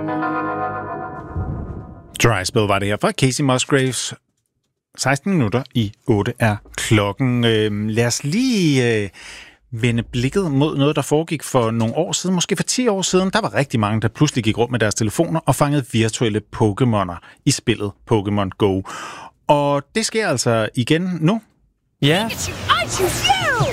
Dry Spell var det her fra Casey Musgraves. 16 minutter i 8 er klokken. Lad os lige vende blikket mod noget, der foregik for nogle år siden, måske for 10 år siden. Der var rigtig mange, der pludselig gik rundt med deres telefoner og fangede virtuelle Pokémoner i spillet Pokémon Go. Og det sker altså igen nu. Ja. I choose you!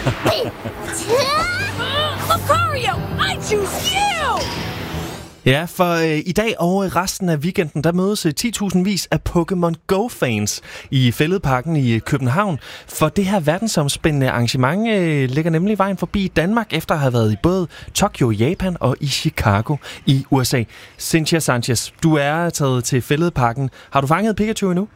Lucario, I choose you! Ja, for i dag og resten af weekenden, der mødes 10.000 af Pokémon Go-fans i Fælledparken i København. For det her verdensomspændende arrangement ligger nemlig vejen forbi Danmark, efter at have været i både Tokyo i Japan og i Chicago i USA. Cynthia Sanchez, du er taget til Fælledparken. Har du fanget Pikachu endnu?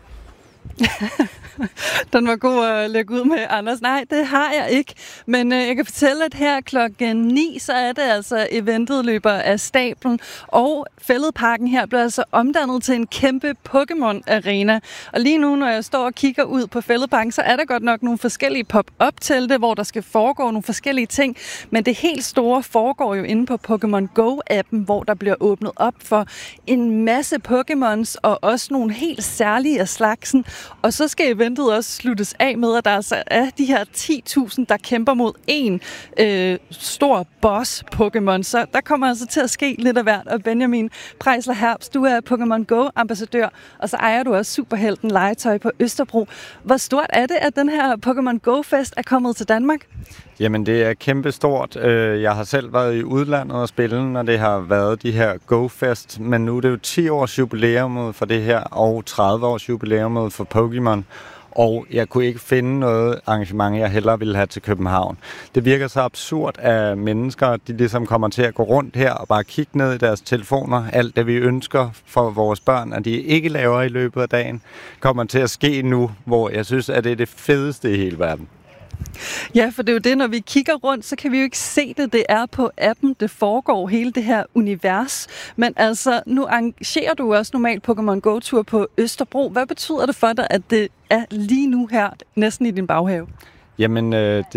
Den var god at lægge ud med, Anders. Nej, det har jeg ikke. Men jeg kan fortælle, at her klokken 9, så er det altså eventet løber af stablen. Og Fælledparken her bliver altså omdannet til en kæmpe Pokémon-arena. Og lige nu, når jeg står og kigger ud på Fælledparken, så er der godt nok nogle forskellige pop-up-telte, hvor der skal foregå nogle forskellige ting. Men det helt store foregår jo inde på Pokémon Go-appen, hvor der bliver åbnet op for en masse Pokémons og også nogle helt særlige af slagsen. Og så skal eventet også sluttes af med, at der altså er de her 10.000, der kæmper mod en stor boss-Pokémon. Så der kommer altså til at ske lidt af hvert. Og Benjamin Preisler Herbst, du er Pokémon Go-ambassadør, og så ejer du også superhelten legetøj på Østerbro. Hvor stort er det, at den her Pokémon Go-fest er kommet til Danmark? Jamen, det er kæmpestort. Jeg har selv været i udlandet og spille, når det har været de her Go-fest, men nu er det jo 10 års jubilæum for det her, og 30 års jubilæum for Pokémon. Og jeg kunne ikke finde noget arrangement, jeg hellere ville have til København. Det virker så absurd, at mennesker, de ligesom kommer til at gå rundt her og bare kigge ned i deres telefoner. Alt det, vi ønsker for vores børn, at de ikke laver i løbet af dagen, kommer til at ske nu, hvor jeg synes, at det er det fedeste i hele verden. Ja, for det er jo det, når vi kigger rundt, så kan vi jo ikke se det. Det er på appen, det foregår, hele det her univers. Men altså, nu arrangerer du også normalt Pokémon Go-tur på Østerbro. Hvad betyder det for dig, at det er lige nu her, næsten i din baghave? Jamen,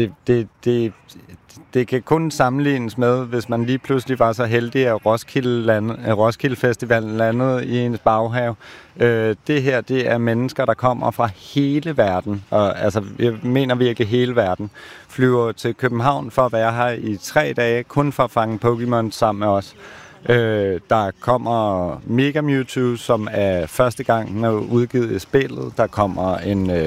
det kan kun sammenlignes med, hvis man lige pludselig var så heldig, at Roskilde Festival landede i ens baghave. Det her, det er mennesker, der kommer fra hele verden, og altså, jeg mener virkelig hele verden, flyver til København for at være her i 3 dage, kun for at fange Pokémon sammen med os. Der kommer Mega Mewtwo, som er første gang med udgivet i spillet. Der kommer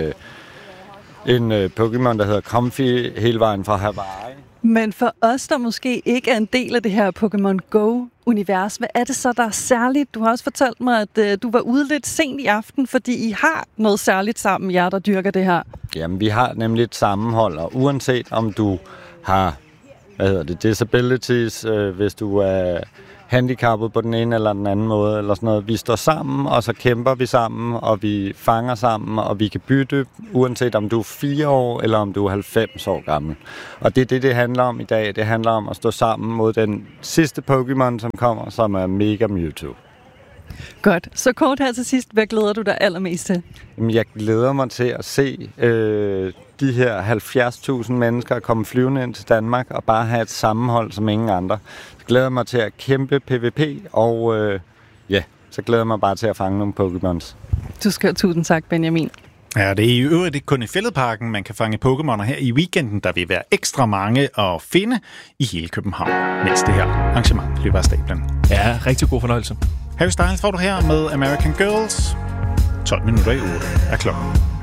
en Pokémon, der hedder Comfy, hele vejen fra Hawaii. Men for os, der måske ikke er en del af det her Pokémon Go-univers, hvad er det så, der er særligt? Du har også fortalt mig, at du var ude lidt sent i aften, fordi I har noget særligt sammen, jer der dyrker det her. Jamen, vi har nemlig et sammenhold, og uanset om du har disabilities, hvis du er handicappet på den ene eller den anden måde, eller sådan noget. Vi står sammen, og så kæmper vi sammen, og vi fanger sammen, og vi kan bytte, uanset om du er 4 år, eller om du er 90 år gammel. Og det er det handler om i dag. Det handler om at stå sammen mod den sidste Pokémon, som kommer, som er Mega Mewtwo. Godt. Så kort her til sidst, hvad glæder du dig allermest til? Jamen, jeg glæder mig til at se de her 70.000 mennesker komme flyvende ind til Danmark og bare have et sammenhold som ingen andre. Jeg glæder mig til at kæmpe PvP, og så glæder jeg mig bare til at fange nogle Pokémons. Du skal tusind tak, Benjamin. Ja, det er i øvrigt ikke kun i Fælledparken, man kan fange Pokémoner her i weekenden, der vil være ekstra mange at finde i hele København, mens det her arrangement løber af stablen. Ja, rigtig god fornøjelse. Harry Styles får du her med American Girls. 12 minutter i 8 er klokken.